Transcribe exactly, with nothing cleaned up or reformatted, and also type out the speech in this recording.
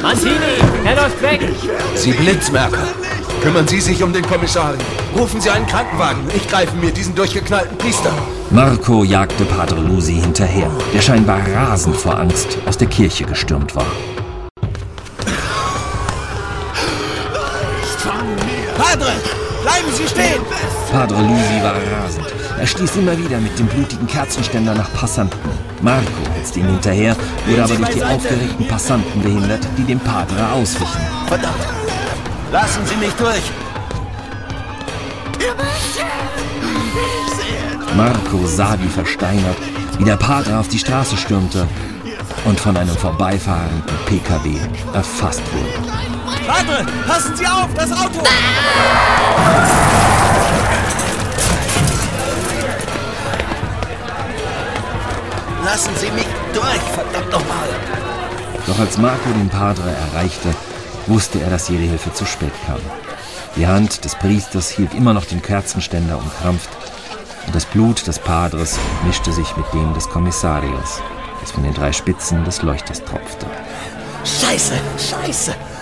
Mancini, er läuft weg! Sie Blitzmerker! Kümmern Sie sich um den Kommissar. Rufen Sie einen Krankenwagen. Ich greife mir diesen durchgeknallten Priester. Marco jagte Padre Lusi hinterher, der scheinbar rasend vor Angst aus der Kirche gestürmt war. Padre, bleiben Sie stehen! Padre Lusi war rasend. Er stieß immer wieder mit dem blutigen Kerzenständer nach Passanten. Marco hetzte ihm hinterher, wurde aber durch die aufgeregten Passanten behindert, die dem Padre auswichen. Verdammt! Lassen Sie mich durch! Marco sah wie versteinert, wie der Padre auf die Straße stürmte und von einem vorbeifahrenden P K W erfasst wurde. Padre, passen Sie auf, das Auto! Lassen Sie mich durch, verdammt nochmal! Doch als Marco den Padre erreichte, wusste er, dass jede Hilfe zu spät kam. Die Hand des Priesters hielt immer noch den Kerzenständer umkrampft und das Blut des Padres mischte sich mit dem des Kommissarios, das von den drei Spitzen des Leuchters tropfte. Scheiße, Scheiße!